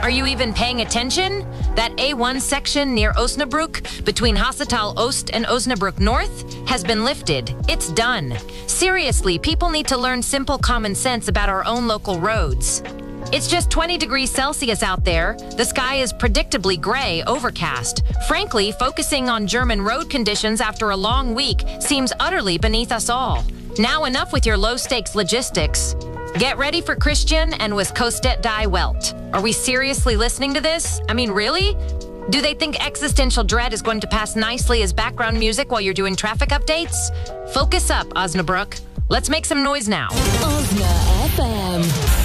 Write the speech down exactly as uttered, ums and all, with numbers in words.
Are you even paying attention? That A one section near Osnabrück, between Hassetal Ost and Osnabrück North, has been lifted. It's done. Seriously, people need to learn simple common sense about our own local roads. It's just twenty degrees Celsius out there. The sky is predictably gray, overcast. Frankly, focusing on German road conditions after a long week seems utterly beneath us all. Now enough with your low-stakes logistics. Get ready for Christian and was Kostet die Welt. Are we seriously listening to this? I mean, really? Do they think existential dread is going to pass nicely as background music while you're doing traffic updates? Focus up, Osnabrück. Let's make some noise now. Osna